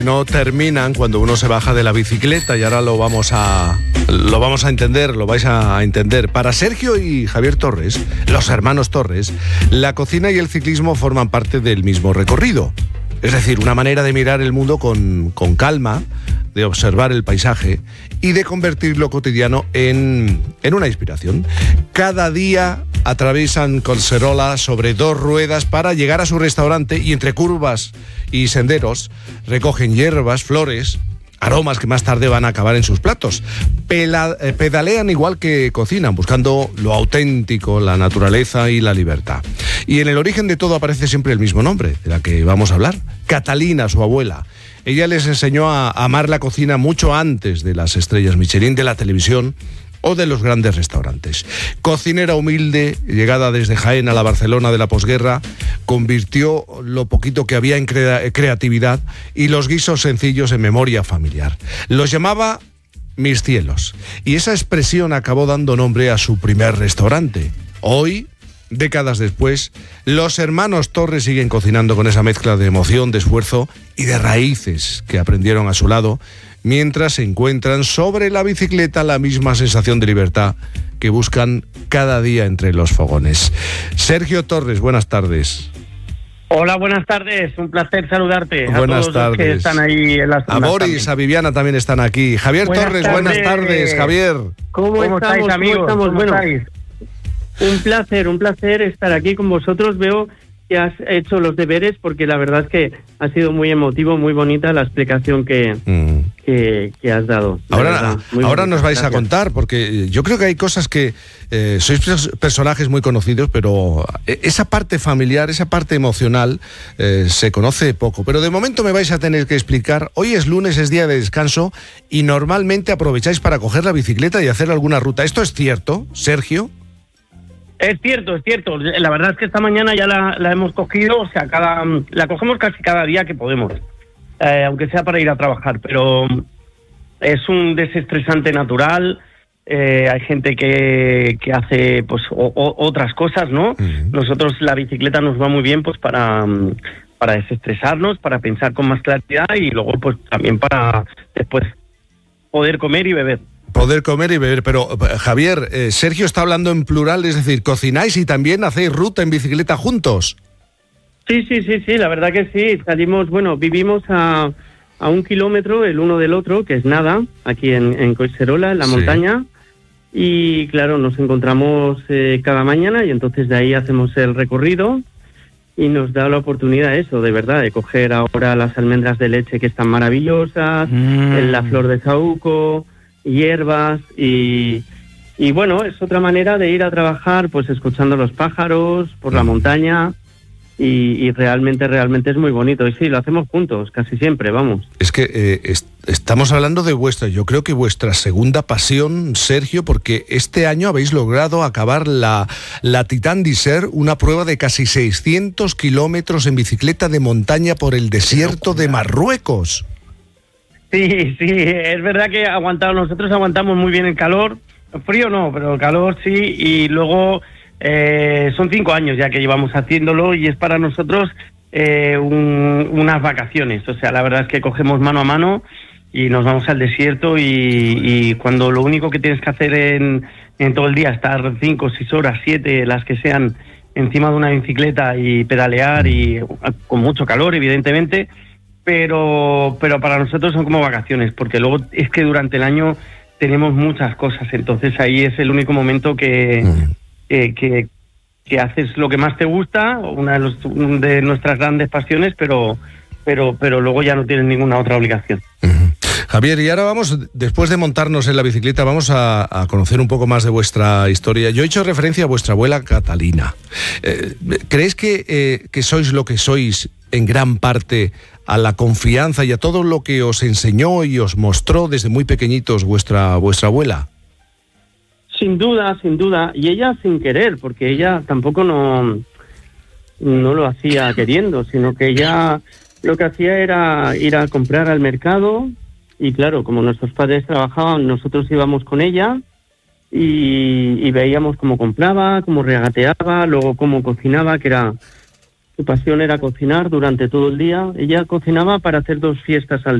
No terminan cuando uno se baja de la bicicleta, y ahora lo vamos a entender, lo vais a entender. Para Sergio y Javier Torres, los hermanos Torres, la cocina y el ciclismo forman parte del mismo recorrido. Es decir, una manera de mirar el mundo con calma, de observar el paisaje y de convertir lo cotidiano en una inspiración. Cada día atraviesan Collserola sobre 2 ruedas para llegar a su restaurante, y entre curvas y senderos recogen hierbas, flores, aromas que más tarde van a acabar en sus platos. Pedalean igual que cocinan, buscando lo auténtico, la naturaleza y la libertad. Y en el origen de todo aparece siempre el mismo nombre, de la que vamos a hablar: Catalina, su abuela. Ella les enseñó a amar la cocina mucho antes de las estrellas Michelin, de la televisión o de los grandes restaurantes. Cocinera humilde, llegada desde Jaén a la Barcelona de la posguerra, convirtió lo poquito que había en creatividad y los guisos sencillos en memoria familiar. Los llamaba mis cielos, y esa expresión acabó dando nombre a su primer restaurante. Hoy, décadas después, los hermanos Torres siguen cocinando con esa mezcla de emoción, de esfuerzo y de raíces que aprendieron a su lado, mientras se encuentran sobre la bicicleta la misma sensación de libertad que buscan cada día entre los fogones. Sergio Torres, buenas tardes. Hola, buenas tardes, un placer saludarte. Buenas a todos tardes. Los que están ahí en las a Boris, a Viviana también están aquí. Javier Torres, buenas tardes, Javier. ¿Cómo estáis, amigos? ¿Cómo estáis? Un placer estar aquí con vosotros. Veo que has hecho los deberes, porque la verdad es que ha sido muy emotivo, muy bonita la explicación que has dado. Ahora nos vais a contar, porque yo creo que hay cosas que sois personajes muy conocidos, pero esa parte familiar, esa parte emocional se conoce poco. Pero de momento me vais a tener que explicar. Hoy es lunes, es día de descanso, y normalmente aprovecháis para coger la bicicleta y hacer alguna ruta. ¿Esto es cierto, Sergio? Es cierto. La verdad es que esta mañana ya la hemos cogido, o sea, la cogemos casi cada día que podemos, aunque sea para ir a trabajar, pero es un desestresante natural. Hay gente que hace pues otras cosas, ¿no? Nosotros la bicicleta nos va muy bien pues para desestresarnos, para pensar con más claridad, y luego pues también para después poder comer y beber. Poder comer y beber, pero Javier, Sergio está hablando en plural, es decir, ¿cocináis y también hacéis ruta en bicicleta juntos? Sí, la verdad que sí. Salimos, vivimos a 1 kilómetro el uno del otro, que es nada, aquí en Collserola, en la montaña, y claro, nos encontramos cada mañana, y entonces de ahí hacemos el recorrido, y nos da la oportunidad eso, de verdad, de coger ahora las almendras de leche, que están maravillosas, la flor de saúco, hierbas, y bueno, es otra manera de ir a trabajar, pues escuchando los pájaros por la montaña, y realmente es muy bonito. Y sí, lo hacemos juntos, casi siempre, vamos. Es que estamos hablando de yo creo que vuestra segunda pasión, Sergio, porque este año habéis logrado acabar la Titan d'Isère, una prueba de casi 600 kilómetros en bicicleta de montaña por el desierto de Marruecos. Sí, es verdad que nosotros aguantamos muy bien el calor, el frío no, pero el calor sí, y luego son 5 años ya que llevamos haciéndolo, y es para nosotros unas vacaciones. O sea, la verdad es que cogemos mano a mano y nos vamos al desierto, y cuando lo único que tienes que hacer en todo el día, estar 5, 6 horas, 7, las que sean, encima de una bicicleta y pedalear, y con mucho calor, evidentemente, pero para nosotros son como vacaciones, porque luego es que durante el año tenemos muchas cosas, entonces ahí es el único momento que haces lo que más te gusta, una de nuestras grandes pasiones, pero luego ya no tienes ninguna otra obligación. Javier, y ahora después de montarnos en la bicicleta, vamos a conocer un poco más de vuestra historia. Yo he hecho referencia a vuestra abuela Catalina. ¿Creéis que sois lo que sois en gran parte a la confianza y a todo lo que os enseñó y os mostró desde muy pequeñitos vuestra abuela? Sin duda, y ella sin querer, porque ella tampoco no lo hacía queriendo, sino que ella lo que hacía era ir a comprar al mercado, y claro, como nuestros padres trabajaban, nosotros íbamos con ella y veíamos cómo compraba, cómo regateaba, luego cómo cocinaba, que era Su pasión era cocinar durante todo el día. Ella cocinaba para hacer 2 fiestas al día.